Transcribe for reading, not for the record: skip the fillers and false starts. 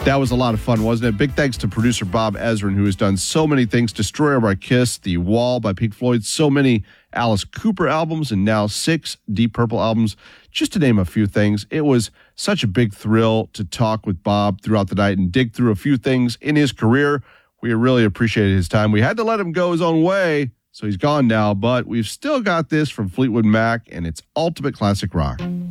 That was a lot of fun, wasn't it? Big thanks to producer Bob Ezrin, who has done so many things. Destroyer by Kiss, The Wall by Pink Floyd, so many Alice Cooper albums, and now 6 Deep Purple albums, just to name a few things. It was such a big thrill to talk with Bob throughout the night and dig through a few things in his career. We really appreciated his time. We had to let him go his own way, so he's gone now, but we've still got this from Fleetwood Mac, and it's ultimate classic rock.